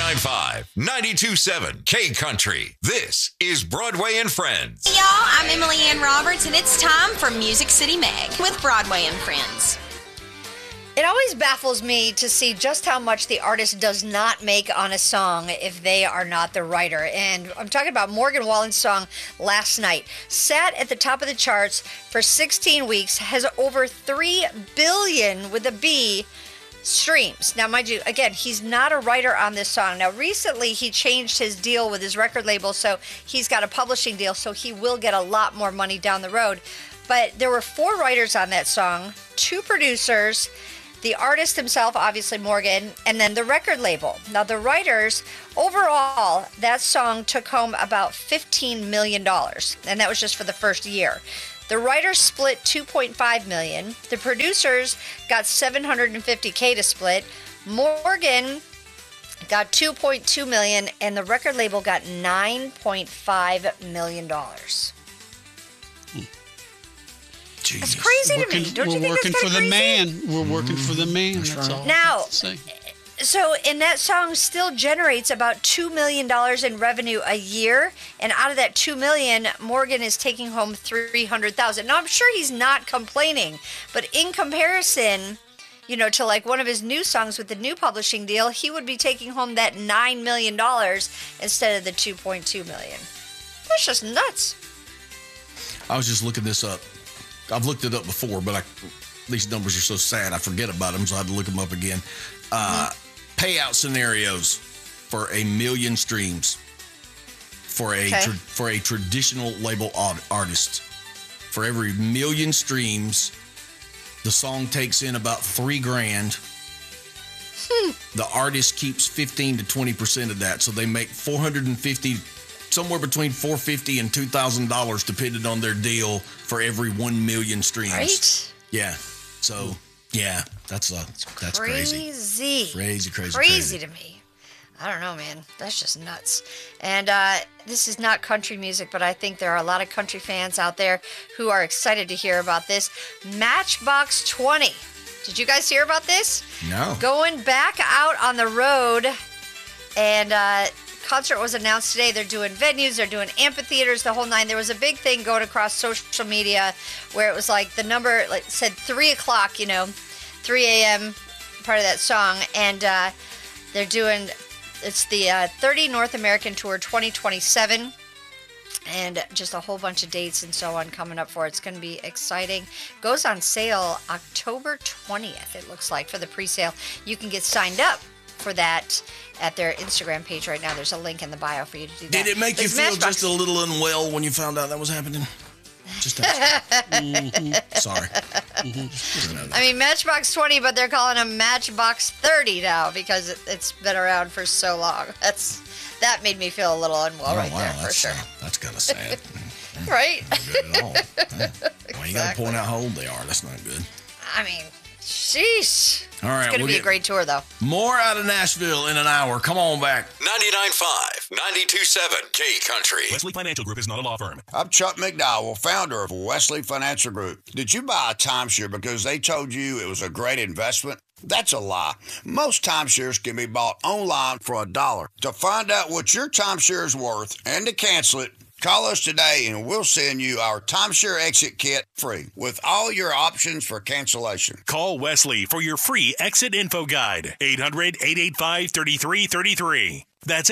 99.5, 92.7 K Country. This is Broadway and Friends. Hey, y'all, I'm Emily Ann Roberts, and it's time for Music City Meg with Broadway and Friends. It always baffles me to see just how much the artist does not make on a song if they are not the writer. And I'm talking about Morgan Wallen's song Last Night. Sat at the top of the charts for 16 weeks, has over 3 billion with a B streams. Now, mind you, again, he's not a writer on this song. Now, recently he changed his deal with his record label, so he's got a publishing deal, so he will get a lot more money down the road. But there were 4 writers on that song, 2 producers, the artist himself, obviously Morgan, and then the record label. Now, the writers, overall, that song took home about $15 million, and that was just for the first year. The writers split $2.5 million. The producers got $750K to split. Morgan got $2.2 million, and the record label got $9.5 million. Jeez. That's crazy to me. Don't you think that's kind of crazy? We're working for the man. That's all. Now, and that song still generates about $2 million in revenue a year. And out of that $2 million, Morgan is taking home $300,000. Now, I'm sure he's not complaining. But in comparison, to like one of his new songs with the new publishing deal, he would be taking home that $9 million instead of the $2.2 million. That's just nuts. I was just looking this up. I've looked it up before, but these numbers are so sad I forget about them, so I had to look them up again. Payout scenarios for 1 million streams for a traditional label artist. For every 1 million streams, the song takes in about $3,000. The artist keeps 15 to 20% of that, so they make $450. Somewhere between $450 and $2,000, depending on their deal, for every 1 million streams. Right? Yeah. So, yeah, that's crazy. Crazy to me. I don't know, man. That's just nuts. And this is not country music, but I think there are a lot of country fans out there who are excited to hear about this. Matchbox 20. Did you guys hear about this? No. Going back out on the road, and concert was announced today. They're doing venues, they're doing amphitheaters, the whole nine. There was a big thing going across social media where it was like the number said 3 o'clock, 3 a.m. part of that song. And they're doing, it's the 30 North American Tour 2027. And just a whole bunch of dates and so on coming up for it. It's going to be exciting. Goes on sale October 20th, it looks like, for the pre-sale. You can get signed up for that at their Instagram page right now. There's a link in the bio for you to do that. Did it make you feel just a little unwell when you found out that was happening? Just sorry. I mean, Matchbox 20, but they're calling them Matchbox 30 now because it's been around for so long. That made me feel a little unwell there, for sure. That's kind of sad. Right? Not good at all. Well, you got to point out how old they are. That's not good. I mean, sheesh. All right, it's going to be a great tour, though. More out of Nashville in an hour. Come on back. 99.5, 92.7 K Country. Wesley Financial Group is not a law firm. I'm Chuck McDowell, founder of Wesley Financial Group. Did you buy a timeshare because they told you it was a great investment? That's a lie. Most timeshares can be bought online for $1. To find out what your timeshare is worth and to cancel it, call us today and we'll send you our timeshare exit kit free with all your options for cancellation. Call Wesley for your free exit info guide. 800-885-3333. That's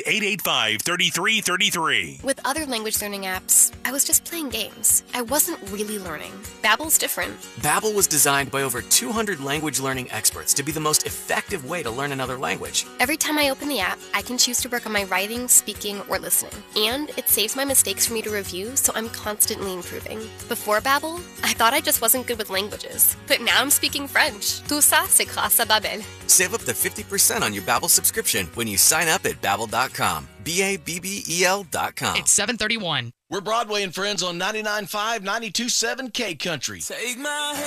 800-885-3333. With other language learning apps, I was just playing games. I wasn't really learning. Babbel's different. Babbel was designed by over 200 language learning experts to be the most effective way to learn another language. Every time I open the app, I can choose to work on my writing, speaking, or listening. And it saves my mistakes for me to review, so I'm constantly improving. Before Babbel, I thought I just wasn't good with languages. But now I'm speaking French. Tout ça, c'est grâce à Babbel. Save up to 50% on your Babbel subscription when you sign up at Babbel.com. Babbel.com. It's 7:31. We're Broadway and Friends on 99.5, 92.7 K Country. Take my hand.